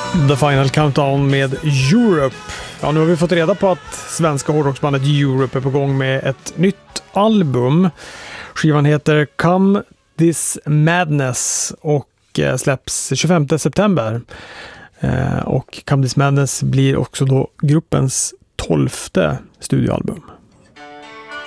The Final Countdown med Europe. Ja, nu har vi fått reda på att svenska hårdrocksbandet Europe är på gång med ett nytt album. Skivan heter Come This Madness och släpps 25 september. Och Come This Madness blir också då gruppens 12:e studioalbum.